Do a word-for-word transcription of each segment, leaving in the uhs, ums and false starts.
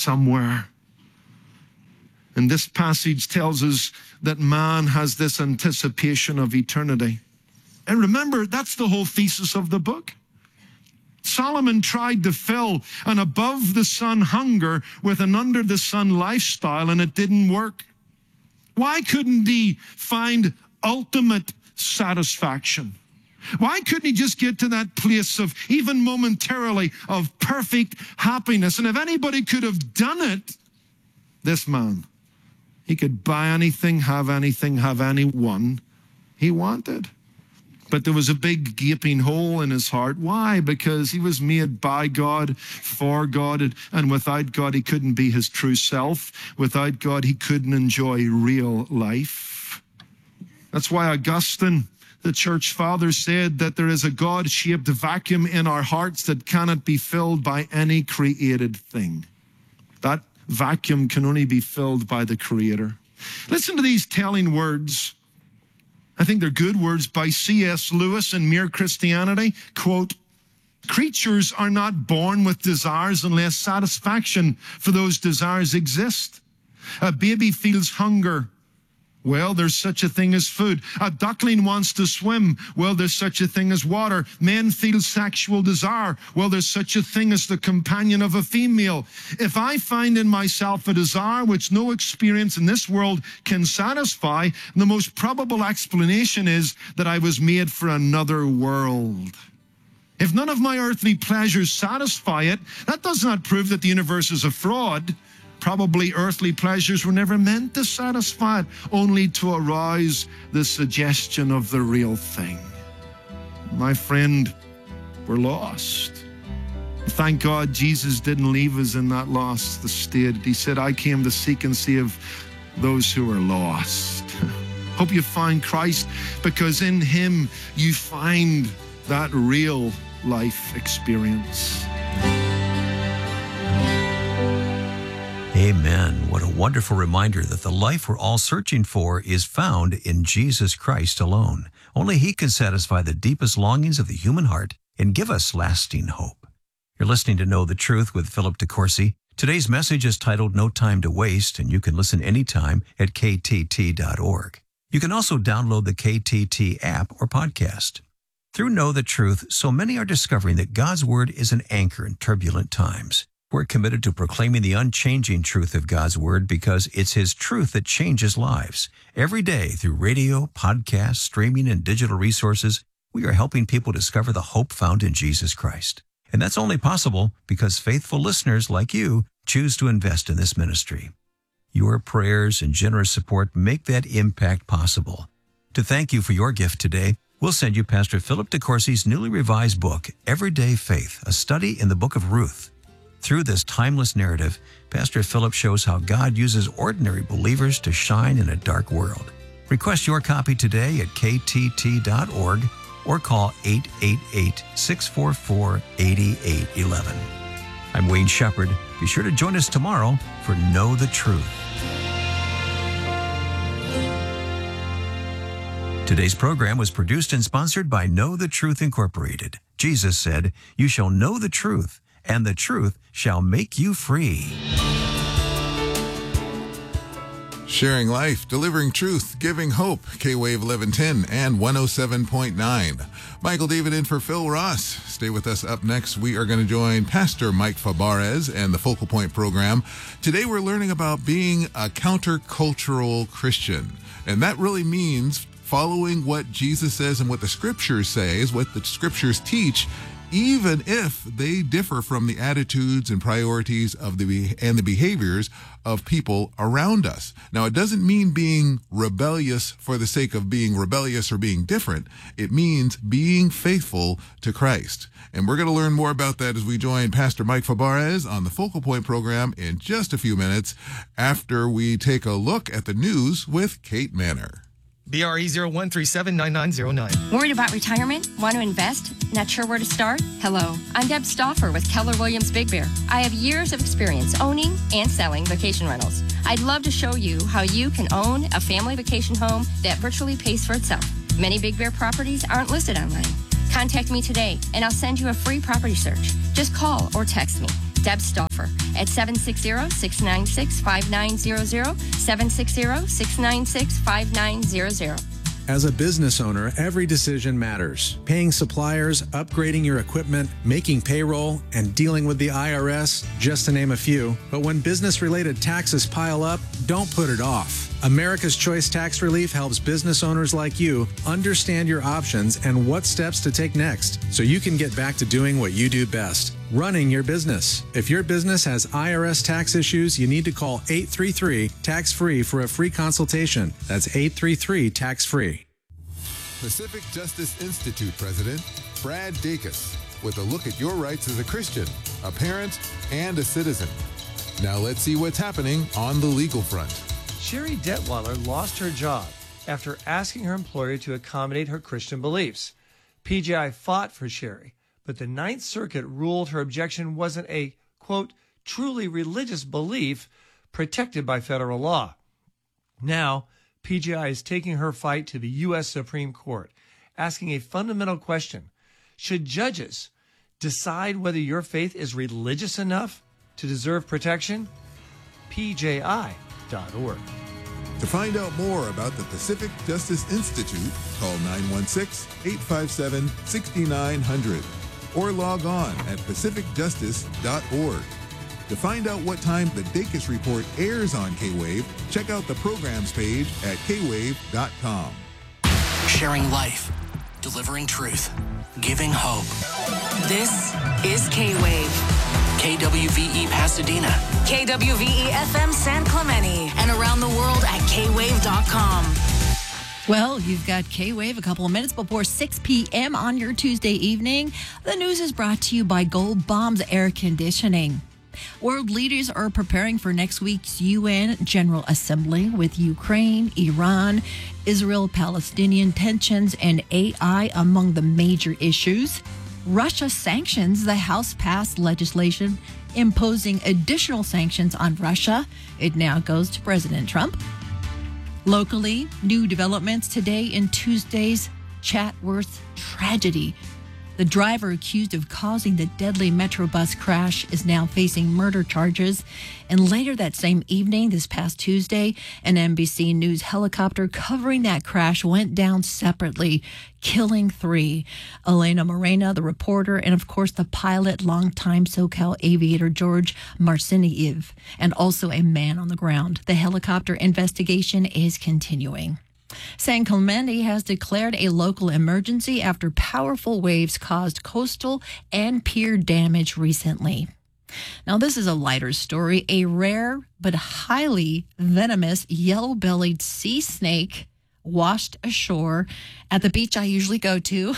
somewhere. And this passage tells us that man has this anticipation of eternity. And remember, that's the whole thesis of the book. Solomon tried to fill an above the sun hunger with an under the sun lifestyle, and it didn't work. Why couldn't he find ultimate satisfaction? Why couldn't he just get to that place of, even momentarily, of perfect happiness? And if anybody could have done it, this man, he could buy anything, have anything, have anyone he wanted. But there was a big gaping hole in his heart. Why? Because he was made by God, for God, and without God, he couldn't be his true self. Without God, he couldn't enjoy real life. That's why Augustine, the church father, said that there is a God-shaped vacuum in our hearts that cannot be filled by any created thing. That vacuum can only be filled by the Creator. Listen to these telling words. I think they're good words by C S Lewis in Mere Christianity. Quote, "Creatures are not born with desires unless satisfaction for those desires exist. A baby feels hunger. Well, there's such a thing as food. A duckling wants to swim. Well, there's such a thing as water. Men feel sexual desire. Well, there's such a thing as the companion of a female. If I find in myself a desire which no experience in this world can satisfy, the most probable explanation is that I was made for another world. If none of my earthly pleasures satisfy it, that does not prove that the universe is a fraud. Probably earthly pleasures were never meant to satisfy it, only to arouse the suggestion of the real thing." My friend, we're lost. Thank God Jesus didn't leave us in that lost state. He said, "I came to seek and save those who are lost." Hope you find Christ, because in him you find that real life experience. Amen. What a wonderful reminder that the life we're all searching for is found in Jesus Christ alone. Only he can satisfy the deepest longings of the human heart and give us lasting hope. You're listening to Know the Truth with Philip DeCourcy. Today's message is titled No Time to Waste, and you can listen anytime at K T T dot org. You can also download the K T T app or podcast. Through Know the Truth, so many are discovering that God's Word is an anchor in turbulent times. We're committed to proclaiming the unchanging truth of God's Word because it's His truth that changes lives. Every day through radio, podcasts, streaming, and digital resources, we are helping people discover the hope found in Jesus Christ. And that's only possible because faithful listeners like you choose to invest in this ministry. Your prayers and generous support make that impact possible. To thank you for your gift today, we'll send you Pastor Philip DeCourcy's newly revised book, Everyday Faith, a study in the book of Ruth. Through this timeless narrative, Pastor Philip shows how God uses ordinary believers to shine in a dark world. Request your copy today at K T T dot org or call eight eight eight, six four four, eight eight one one. I'm Wayne Shepherd. Be sure to join us tomorrow for Know the Truth. Today's program was produced and sponsored by Know the Truth Incorporated. Jesus said, "You shall know the truth, and the truth shall make you free." Sharing life, delivering truth, giving hope. K-Wave eleven ten and one oh seven point nine. Michael David in for Phil Ross. Stay with us. Up next, we are going to join Pastor Mike Fabarez and the Focal Point program. Today, we're learning about being a countercultural Christian. And that really means following what Jesus says and what the Scriptures say, is what the Scriptures teach, even if they differ from the attitudes and priorities of the and the behaviors of people around us. Now, it doesn't mean being rebellious for the sake of being rebellious or being different. It means being faithful to Christ. And we're going to learn more about that as we join Pastor Mike Fabarez on the Focal Point program in just a few minutes after we take a look at the news with Kate Manor. B R E zero one three seven nine nine zero nine. Worried about retirement? Want to invest? Not sure where to start? Hello, I'm Deb Stauffer with Keller Williams Big Bear. I have years of experience owning and selling vacation rentals. I'd love to show you how you can own a family vacation home that virtually pays for itself. Many Big Bear properties aren't listed online. Contact me today and I'll send you a free property search. Just call or text me. Deb Stauffer at seven six zero, six nine six, five nine zero zero, seven six zero, six nine six, five nine zero zero. As a business owner, every decision matters. Paying suppliers, upgrading your equipment, making payroll, and dealing with the I R S, just to name a few. But when business-related taxes pile up, don't put it off. America's Choice Tax Relief helps business owners like you understand your options and what steps to take next, so you can get back to doing what you do best, running your business. If your business has I R S tax issues, you need to call eight three three, tax free for a free consultation. That's eight three three, tax free. Pacific Justice Institute President Brad Dacus with a look at your rights as a Christian, a parent, and a citizen. Now let's see what's happening on the legal front. Sherry Detweiler lost her job after asking her employer to accommodate her Christian beliefs. P J I fought for Sherry, but the Ninth Circuit ruled her objection wasn't a, quote, truly religious belief protected by federal law. Now, P J I is taking her fight to the U S Supreme Court, asking a fundamental question. Should judges decide whether your faith is religious enough to deserve protection? P J I dot org. To find out more about the Pacific Justice Institute, call nine one six, eight five seven, six nine zero zero or log on at pacific justice dot org. To find out what time the Dacus Report airs on K-Wave, check out the programs page at k wave dot com. Sharing life, delivering truth, giving hope. This is K-Wave. K W V E Pasadena. K W V E F M San Clemente. And around the world at k wave dot com. Well, you've got K-Wave a couple of minutes before six p.m. on your Tuesday evening. The news is brought to you by Gold Bombs Air Conditioning. World leaders are preparing for next week's U N General Assembly with Ukraine, Iran, Israel-Palestinian tensions, and A I among the major issues. Russia sanctions. The House passed legislation imposing additional sanctions on Russia. It now goes to President Trump. Locally, new developments today in Tuesday's Chatsworth tragedy. The driver accused of causing the deadly Metrobus crash is now facing murder charges. And later that same evening, this past Tuesday, an N B C News helicopter covering that crash went down separately, killing three. Elena Morena, the reporter, and of course the pilot, longtime SoCal aviator George Marciniev, and also a man on the ground. The helicopter investigation is continuing. San Clemente has declared a local emergency after powerful waves caused coastal and pier damage recently. Now, this is a lighter story. A rare but highly venomous yellow-bellied sea snake washed ashore at the beach I usually go to,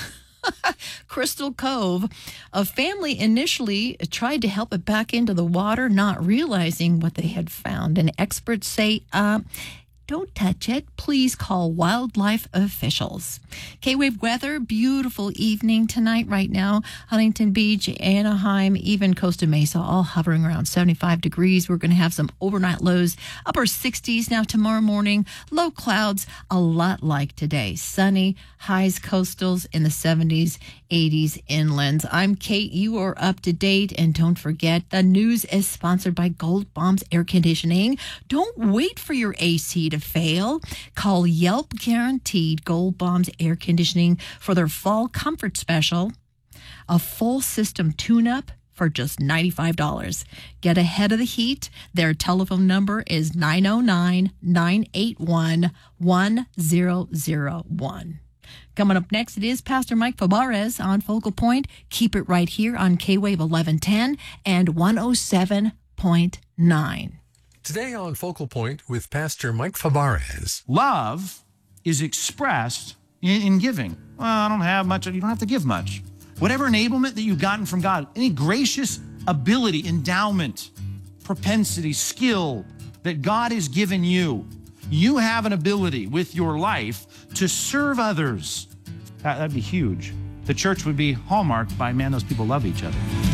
Crystal Cove. A family initially tried to help it back into the water, not realizing what they had found. And experts say, uh, don't touch it. Please call wildlife officials. K-Wave weather, beautiful evening tonight right now. Huntington Beach, Anaheim, even Costa Mesa, all hovering around seventy-five degrees. We're going to have some overnight lows, upper sixties. Now tomorrow morning, low clouds, a lot like today. Sunny, highs coastals in the seventies, eighties inlands. I'm Kate. You are up to date. And don't forget, the news is sponsored by Gold Bombs Air Conditioning. Don't wait for your A C to fail. Call Yelp Guaranteed Gold Bombs Air Conditioning for their fall comfort special. A full system tune-up for just ninety-five dollars. Get ahead of the heat. Their telephone number is nine oh nine, nine eight one, one oh oh one. Coming up next, it is Pastor Mike Fabarez on Focal Point. Keep it right here on K-Wave eleven ten and one oh seven point nine. Today on Focal Point with Pastor Mike Fabarez. Love is expressed in, in giving. Well, I don't have much. You don't have to give much. Whatever enablement that you've gotten from God, any gracious ability, endowment, propensity, skill that God has given you, you have an ability with your life to serve others. That, that'd be huge. The church would be hallmarked by, man, those people love each other.